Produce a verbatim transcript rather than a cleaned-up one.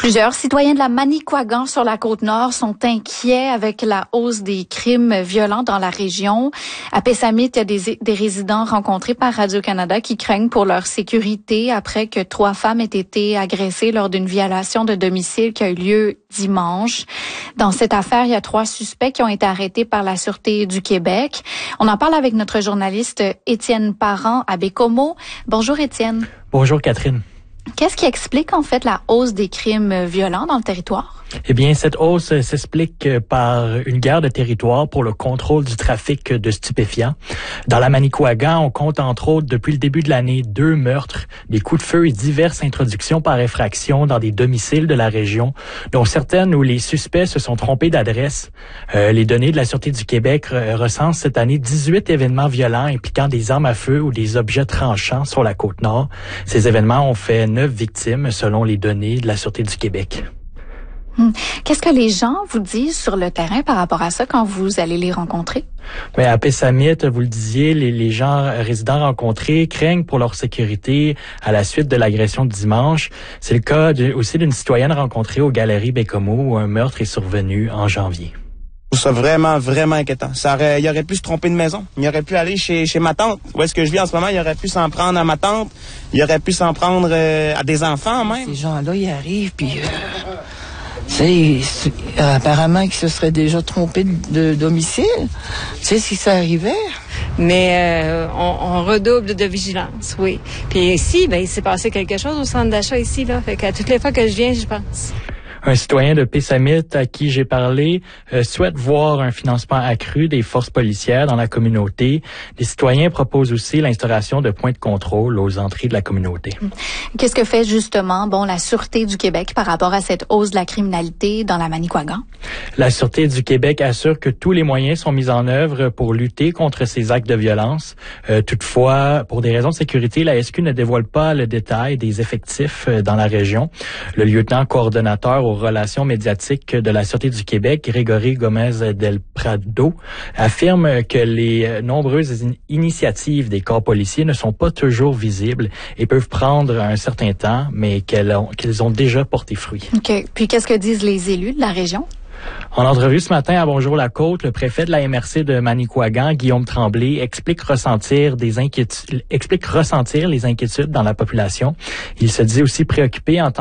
Plusieurs citoyens de la Manicouagan sur la Côte-Nord sont inquiets avec la hausse des crimes violents dans la région. À Pessamit, il y a des, des résidents rencontrés par Radio-Canada qui craignent pour leur sécurité après que trois femmes aient été agressées lors d'une violation de domicile qui a eu lieu dimanche. Dans cette affaire, il y a trois suspects qui ont été arrêtés par la Sûreté du Québec. On en parle avec notre journaliste Étienne Parent à Bécomo. Bonjour Étienne. Bonjour Catherine. Qu'est-ce qui explique en fait la hausse des crimes violents dans le territoire? Eh bien, cette hausse s'explique par une guerre de territoire pour le contrôle du trafic de stupéfiants. Dans la Manicouagan, on compte entre autres depuis le début de l'année deux meurtres, des coups de feu et diverses introductions par effraction dans des domiciles de la région, dont certaines où les suspects se sont trompés d'adresse. Euh, les données de la Sûreté du Québec recensent cette année dix-huit événements violents impliquant des armes à feu ou des objets tranchants sur la Côte-Nord. Ces événements ont fait neuf victimes selon les données de la Sûreté du Québec. Qu'est-ce que les gens vous disent sur le terrain par rapport à ça quand vous allez les rencontrer? Bien, à Pessamit, vous le disiez, les, les gens résidents rencontrés craignent pour leur sécurité à la suite de l'agression de dimanche. C'est le cas de, aussi d'une citoyenne rencontrée aux Galeries Bécomo où un meurtre est survenu en janvier. Je trouve ça vraiment, vraiment inquiétant. Ça aurait, il aurait pu se tromper de maison. Il aurait pu aller chez, chez ma tante. Où est-ce que je vis en ce moment? Il aurait pu s'en prendre à ma tante. Il aurait pu s'en prendre euh, à des enfants même. Ces gens-là, ils arrivent, puis... Euh... Tu sais, apparemment qu'ils se seraient déjà trompés de, de domicile. Tu sais, si ça arrivait. Mais euh, on, on redouble de vigilance, oui. Puis ici, ben il s'est passé quelque chose au centre d'achat ici, là. Fait qu'à toutes les fois que je viens, je pense. Un citoyen de Pessamit à qui j'ai parlé euh, souhaite voir un financement accru des forces policières dans la communauté. Les citoyens proposent aussi l'instauration de points de contrôle aux entrées de la communauté. Qu'est-ce que fait justement bon la Sûreté du Québec par rapport à cette hausse de la criminalité dans la Manicouagan? La Sûreté du Québec assure que tous les moyens sont mis en œuvre pour lutter contre ces actes de violence. Euh, toutefois, pour des raisons de sécurité, la S Q ne dévoile pas le détail des effectifs dans la région. Le lieutenant coordonnateur au relations médiatiques de la Sûreté du Québec, Grégory Gomez del Prado, affirme que les nombreuses in- initiatives des corps policiers ne sont pas toujours visibles et peuvent prendre un certain temps, mais qu'elles ont, qu'elles ont déjà porté fruit. OK. Puis qu'est-ce que disent les élus de la région? En entrevue ce matin à Bonjour la Côte, le préfet de la M R C de Manicouagan, Guillaume Tremblay, explique ressentir des inquiétudes, explique ressentir les inquiétudes dans la population. Il se dit aussi préoccupé en tant